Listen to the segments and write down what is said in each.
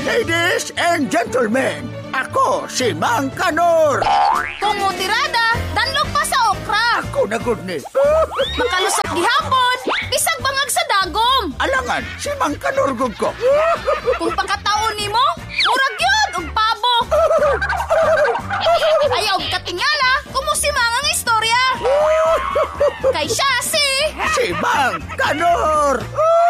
Ladies and gentlemen, ako si Mang Kanor. Kung mutirada, danlog pa sa okra. Ako na good ni. Makalusot gihapon, bisag bangag sa dagom. Alangan, si Mang Kanor gud ko. Kung pagkataon nimo, murag yun og pabo. Ayaw og katingala, kumusimang ang istorya. Kay siya si Mang Kanor.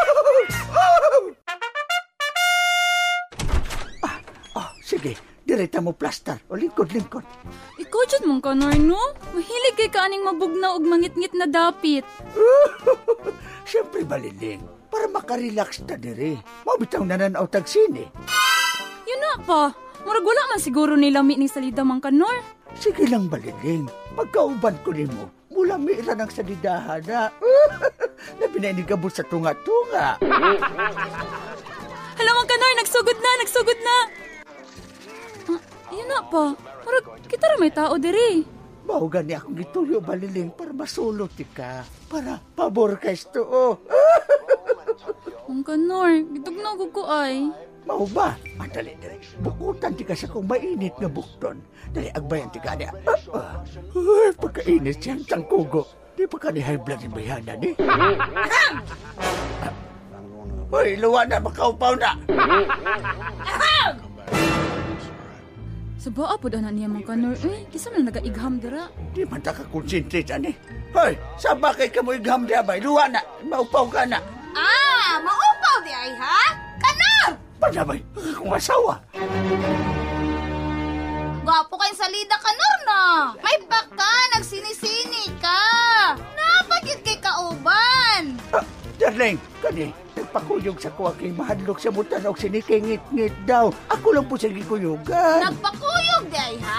Sige, direta mo plaster. O lingkod. Ikaw dyan mong Kanor, no? Mahilig kay kaaning mabugna og mangit-ngit na dapit. Siyempre, Baliling. Para makarelax na dire. Mabitaw na nananaw tag sine. Yun na pa. Murag wala man siguro nilami ni salida mang Kanor. Sige lang, Baliling. Pagkauban ko ni mo, mula mira ng salidahan na. Nabinanigabot sa tunga-tunga. Hala mang Kanor, nagsugod na. Yun na pa. Murag kita ra may tao diri. Mauga ni akong gituyo, Baliling, para masulot ka. Para pabor ka isto. Mang Kanor, gitugnaw ko ay. Mau ba? Madali. Bukutan ti ka sa kong mainit nga bukton. Dali, agbayan ti ka niya. Pagkainit siyang tangkugo. Di pa ka ni high blood yung bayana ni. Hoy, luwa na, makaupaw na. Sa baa po na niya mang Kanor, kisa man nagaigham dira. Di man ta ka concentrate, ani. Hoy, saba kay ka mo igham di abay. Luwa na, maupaw ka na. Maupaw di ay ha? Kanor! Panabay, akong asawa. Gwapo kayong salida, Kanor, na. May baka, nagsinisini ka. Napagit kay kauban. Darling, kani, nagpakuyog sa kuwa kay mahadlok sa mutan o sinikingit-ngit daw. Ako lang po sa gikuyugan. Nagpakuyog di ay ha?